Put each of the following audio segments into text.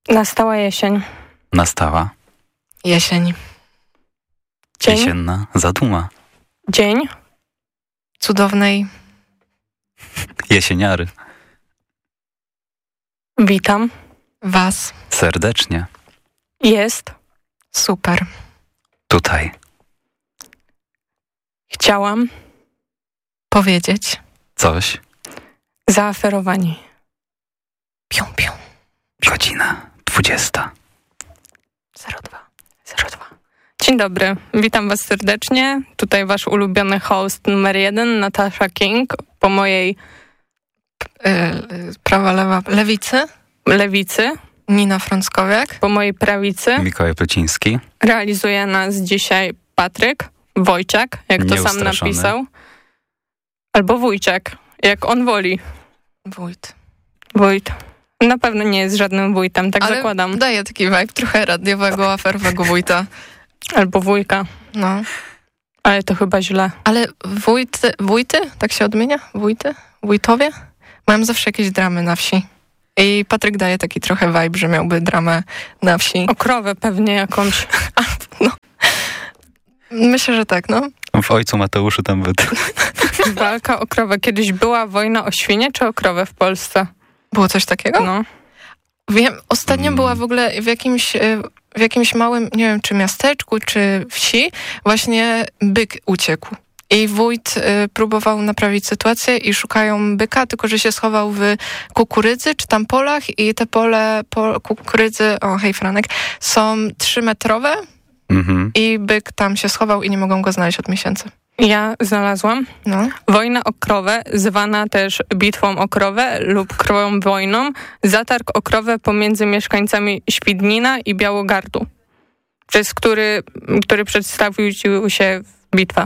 Nastała jesień. Nastała Jesień. Dzień. jesienna zaduma. Dzień. Cudownej. Jesieniary. Witam. Was. Serdecznie. Jest. Super. Tutaj. Chciałam. Powiedzieć. Coś. Zaaferowani. Pią, pią. Godzina 20. 02. Dzień dobry. Witam was serdecznie. Tutaj wasz ulubiony host numer 1, Natasza King. Po mojej Prawa, lewa, lewicy. lewicy, Nina Frąckowiak. po mojej prawicy Mikołaj Pleciński. realizuje nas dzisiaj Patryk Wojciak, jak to sam Nieustraszony. napisał. Albo Wójciak, jak on woli. Wójt. Wójt. Na pewno nie jest żadnym wójtem, tak Ale zakładam. daje taki vibe trochę radiowego, aferowego wójta. Albo wujka. No. Ale to chyba źle. Ale wójty? Tak się odmienia? Wójty? Wójtowie? Mają zawsze jakieś dramy na wsi. I Patryk daje taki trochę vibe, że miałby dramę na wsi. O krowę pewnie jakąś. No. Myślę, że tak, no. W Ojcu Mateuszu tam był. Walka o krowę. Kiedyś była wojna o świnie czy o krowę w Polsce? Było coś takiego? No. Wiem, ostatnio była w ogóle w jakimś małym, nie wiem, czy miasteczku, czy wsi, właśnie byk uciekł. I wójt próbował naprawić sytuację i szukają byka, tylko że się schował w kukurydzy, czy tam polach i te kukurydzy, o hej Franek, są 3-metrowe i byk tam się schował i nie mogą go znaleźć od miesięcy. Ja znalazłam No. wojna o krowę, zwana też bitwą o krowę lub krową wojną, zatarg o krowę pomiędzy mieszkańcami Świdnina i Białogardu, przez który przedstawił się bitwa.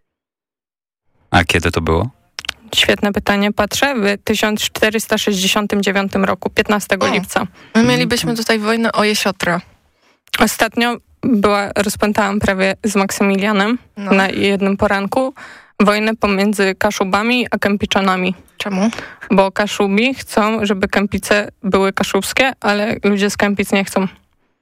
A kiedy to było? Świetne pytanie. Patrzę, w 1469 roku, 15 lipca. My mielibyśmy tutaj wojnę o jesiotra. Ostatnio rozpętałam prawie z Maksymilianem na jednym poranku wojnę pomiędzy Kaszubami a Kępiczanami. Czemu? Bo Kaszubi chcą, żeby Kępice były kaszubskie, ale ludzie z Kępic nie chcą.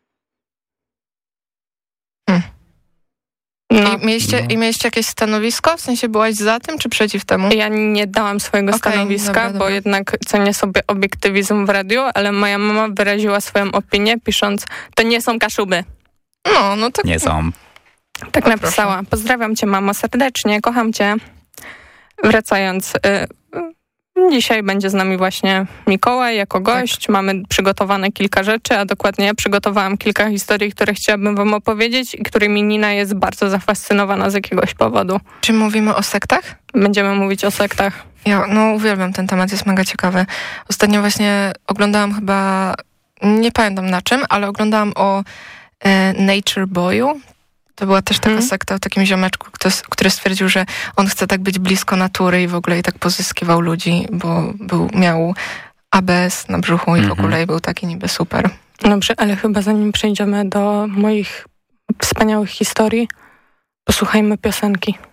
No. I mieliście jakieś stanowisko? W sensie byłaś za tym, czy przeciw temu? Ja nie dałam swojego stanowiska, bo jednak cenię sobie obiektywizm w radiu, ale moja mama wyraziła swoją opinię, pisząc, to nie są Kaszuby. No to... Nie są. Tak napisała. Proszę. Pozdrawiam cię, mamo, serdecznie, kocham cię. Wracając, dzisiaj będzie z nami właśnie Mikołaj jako gość. Tak. Mamy przygotowane kilka rzeczy, a dokładnie ja przygotowałam kilka historii, które chciałabym wam opowiedzieć i którymi Nina jest bardzo zafascynowana z jakiegoś powodu. Czy mówimy o sektach? Będziemy mówić o sektach. Ja uwielbiam ten temat, jest mega ciekawy. Ostatnio właśnie oglądałam chyba, nie pamiętam na czym, ale oglądałam o Nature Boyu. To była też taka sekta o takim ziomeczku, który stwierdził, że on chce tak być blisko natury i w ogóle i tak pozyskiwał ludzi, bo miał ABS na brzuchu i w ogóle i był taki niby super. Dobrze, ale chyba zanim przejdziemy do moich wspaniałych historii, posłuchajmy piosenki.